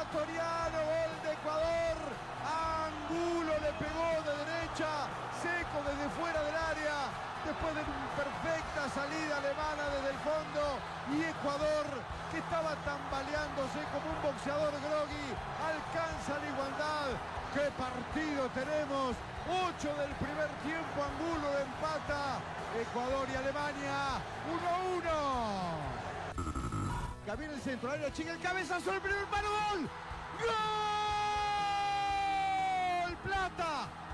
ecuatoriano, gol de Ecuador. Angulo le pegó de derecha, Seco desde fuera del área, después de una perfecta salida alemana desde el fondo, y Ecuador, que estaba tambaleándose como un boxeador groggy, alcanza la igualdad. ¡Qué partido tenemos! 8 del primer tiempo, Angulo empata Ecuador y Alemania 1-1. Gabriel el centro, área chica, el cabezazo, el primer palo, gol. ¡Gol! Plata.